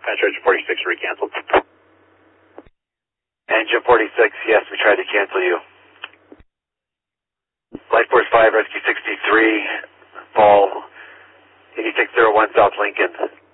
Engine 46 re-canceled. Engine 46, yes, we tried to cancel you. Light Force 5, Rescue 63, Paul, 8601 South Lincoln.